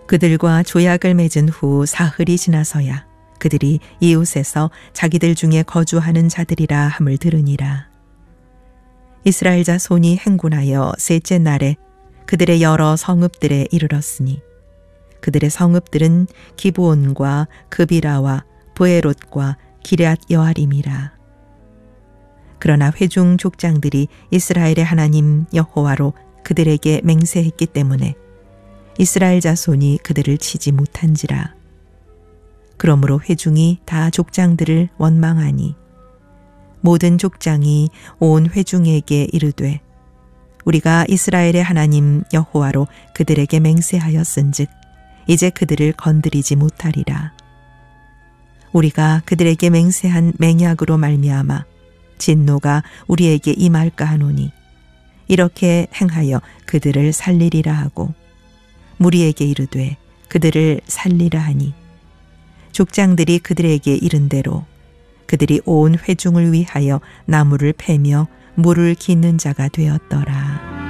그들과 조약을 맺은 후 사흘이 지나서야 그들이 이웃에서 자기들 중에 거주하는 자들이라 함을 들으니라. 이스라엘 자손이 행군하여 셋째 날에 그들의 여러 성읍들에 이르렀으니 그들의 성읍들은 기브온과 그비라와 브에롯과 기럇 여아림이라. 그러나 회중 족장들이 이스라엘의 하나님 여호와로 그들에게 맹세했기 때문에 이스라엘 자손이 그들을 치지 못한지라. 그러므로 회중이 다 족장들을 원망하니 모든 족장이 온 회중에게 이르되 우리가 이스라엘의 하나님 여호와로 그들에게 맹세하였은즉 이제 그들을 건드리지 못하리라. 우리가 그들에게 맹세한 맹약으로 말미암아 진노가 우리에게 임할까 하노니 이렇게 행하여 그들을 살리리라 하고 무리에게 이르되 그들을 살리라 하니 족장들이 그들에게 이른 대로 그들이 온 회중을 위하여 나무를 패며 물을 깃는 자가 되었더라.